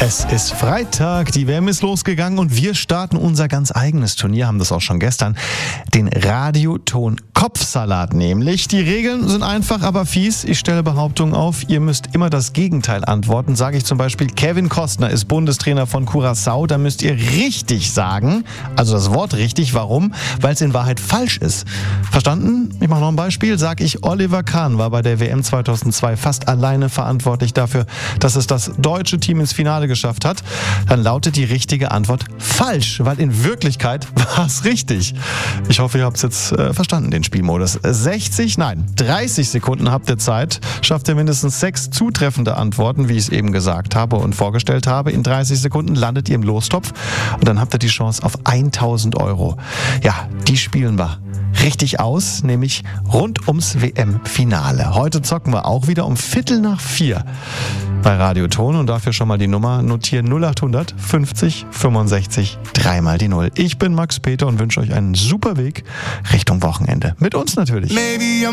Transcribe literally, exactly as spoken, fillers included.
Es ist Freitag, die W M ist losgegangen und wir starten unser ganz eigenes Turnier, haben das auch schon gestern, den Radioton-Kopfsalat nämlich. Die Regeln sind einfach, aber fies. Ich stelle Behauptungen auf, ihr müsst immer das Gegenteil antworten. Sage ich zum Beispiel, Kevin Costner ist Bundestrainer von Curaçao, dann müsst ihr richtig sagen, also das Wort richtig. Warum? Weil es in Wahrheit falsch ist. Verstanden? Ich mache noch ein Beispiel. Sag ich, Oliver Kahn war bei der W M zweitausendzwei fast alleine verantwortlich dafür, dass es das deutsche Team ins Finale geschafft hat, dann lautet die richtige Antwort falsch, weil in Wirklichkeit war es richtig. Ich hoffe, ihr habt es jetzt äh, verstanden, den Spielmodus. sechzig, nein, dreißig Sekunden habt ihr Zeit. Schafft ihr mindestens sechs zutreffende Antworten, wie ich es eben gesagt habe und vorgestellt habe. In dreißig Sekunden landet ihr im Lostopf und dann habt ihr die Chance auf tausend Euro. Ja, die spielen wir richtig aus, nämlich rund ums W M-Finale. Heute zocken wir auch wieder um Viertel nach vier bei Radioton und dafür schon mal die Nummer notieren: null acht hundert fünfzig fünfundsechzig dreimal die Null. Ich bin Max Peter und wünsche euch einen super Weg Richtung Wochenende. Mit uns natürlich. Maybe